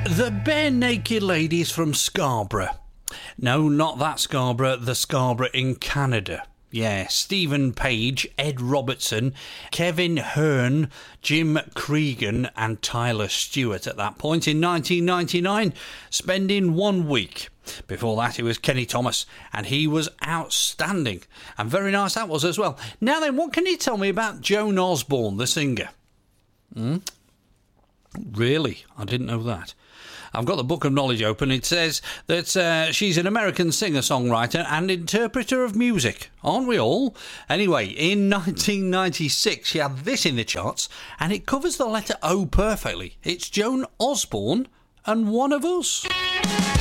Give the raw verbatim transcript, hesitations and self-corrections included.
The Bare Naked Ladies from Scarborough. No, not that Scarborough, the Scarborough in Canada. Yeah, Stephen Page, Ed Robertson, Kevin Hearn, Jim Cregan and Tyler Stewart at that point in nineteen ninety-nine, spending one week. Before that, it was Kenny Thomas, and he was outstanding. And very nice that was as well. Now then, what can you tell me about Joan Osborne, the singer? Hmm? Really? I didn't know that. I've got the Book of Knowledge open. It says that uh, she's an American singer-songwriter and interpreter of music. Aren't we all? Anyway, in nineteen ninety-six, she had this in the charts, and it covers the letter O perfectly. It's Joan Osborne and One of Us.